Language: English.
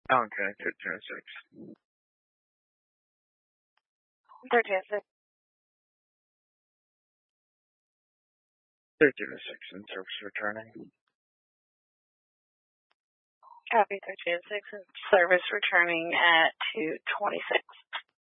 Okay, 1306. 1306. 1306 in service returning. Copy 1306 in service returning at 2:26.